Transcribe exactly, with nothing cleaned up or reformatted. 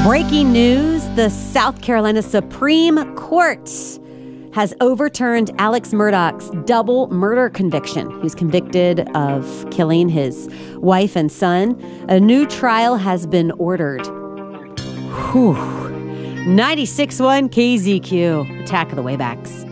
Breaking news, the South Carolina Supreme Court has overturned Alex Murdaugh's double murder conviction. He was convicted of killing his wife and son. A new trial has been ordered. Whew. ninety-six point one K Z Q. Attack of the Waybacks.